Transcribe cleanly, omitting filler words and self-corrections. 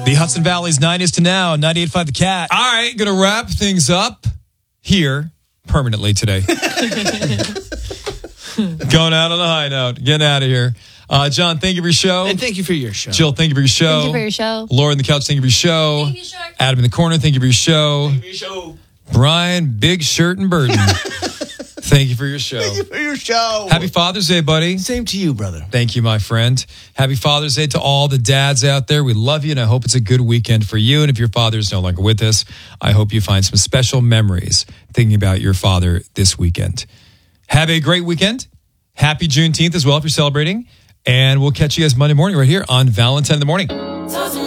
The Hudson Valley's 90s to now, 98.5 The Cat. All right, going to wrap things up here permanently today. Going out on a high note. Getting out of here. John, thank you for your show. And thank you for your show. Jill, thank you for your show. Thank you for your show. Laura in the couch, thank you for your show. Thank you, Shark. Adam in the corner, thank you for your show. Thank you for your show. Brian, big shirt and burden. Thank you for your show. Thank you for your show. Happy Father's Day, buddy. Same to you, brother. Thank you, my friend. Happy Father's Day to all the dads out there. We love you, and I hope it's a good weekend for you. And if your father is no longer with us, I hope you find some special memories thinking about your father this weekend. Have a great weekend. Happy Juneteenth as well if you're celebrating. And we'll catch you guys Monday morning right here on Valentine in the Morning.